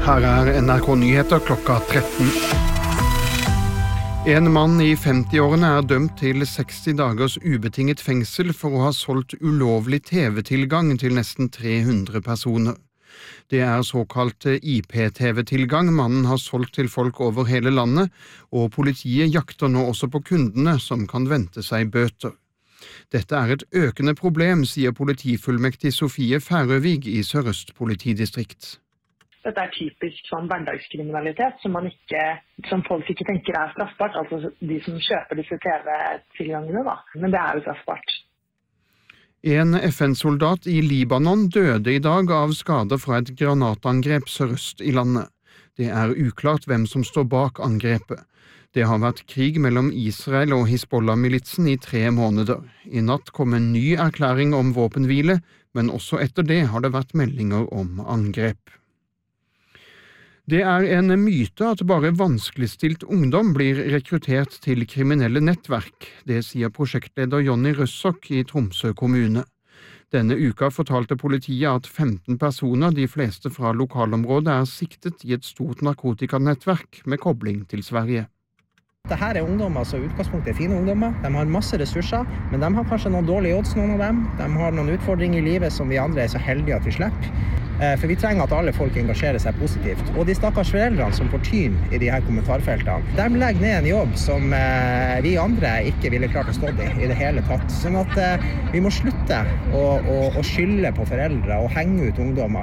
Her NRK Nyheter klokka 13. En mann i 50-årene dømt til 60 dagers ubetinget fengsel for å ha solgt ulovlig TV-tilgang til nesten 300 personer. Det såkalt IP-TV-tilgang mannen har solgt til folk over hele landet, og politiet jakter nå også på kundene som kan vente seg bøter. Dette et økende problem, sier politifullmektig Sofie Færøvig i Sør-Øst politidistrikt. Dette typisk sånn hverdagskriminalitet som folk ikke tenker straffbart, altså de som kjøper disse TV-tilgangene da. Men det jo straffbart. En FN-soldat i Libanon døde i dag av skader fra et granatangrep sørøst i landet. Det uklart hvem som står bak angrepet. Det har vært krig mellom Israel og Hizbollah-militsen i 3 måneder. I natt kom en ny erklæring om våpenhvile, men også etter det har det vært meldinger om angrep. Det en myte at bare vanskeligstilt ungdom blir rekruttert til kriminelle nettverk. Det sier prosjektleder Jonny Røssok i Tromsø kommune. Denne uka fortalte politiet at 15 personer, de fleste fra lokalområdet, siktet i et stort narkotikanettverk med kobling til Sverige. Dette ungdommer, altså utgangspunktet fine ungdommer. De har masse ressurser, men de har kanskje noen dårlige odds, noen av dem. De har noen utfordringer i livet som vi andre så heldige at vi slipper. For vi trenger at alle folk engasjerer seg positivt. Og de stakkars foreldrene som får tyn i de her kommentarfeltene, de legger ned en jobb som vi andre ikke ville klart å stå i det hele tatt. Sånn at vi må slutte å skylde på foreldre og henge ut ungdommer.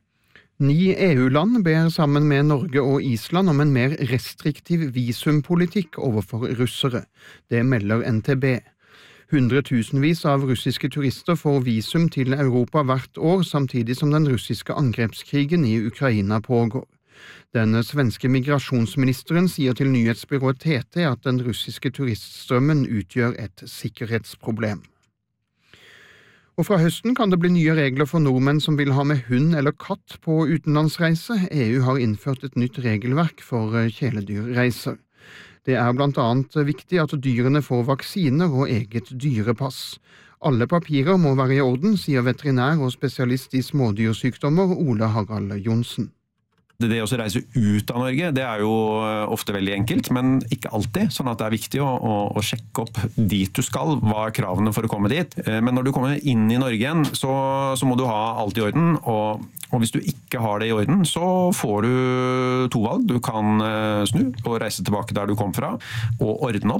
9 EU-land ber sammen med Norge og Island om en mer restriktiv visumpolitikk overfor russere. Det melder NTB. Hundretusenvis av russiske turister får visum til Europa hvert år, samtidig som den russiske angrepskrigen i Ukraina pågår. Den svenske migrasjonsministeren sier til nyhetsbyrået TT at den russiske turiststrømmen utgjør et sikkerhetsproblem. Og fra høsten kan det bli nye regler for nordmenn som vil ha med hund eller katt på utenlandsreise. EU har innført et nytt regelverk for kjæledyrreiser. Det blant annet viktig at dyrene får vaksiner og eget dyrepass. Alle papirer må være i orden, sier veterinær og spesialist i smådyrsykdommer Ole Harald Johnsen. Det å reise ut av Norge, det jo ofte veldig enkelt, men ikke alltid. Sånn at det viktig å sjekke opp dit du skal, hva kravene for å komme dit. Men når du kommer inn i Norge igjen, så må du ha alt i orden. Og hvis du ikke har det i orden, så får du 2 valg. Du kan snu og reise tilbake der du kom fra, og ordne opp.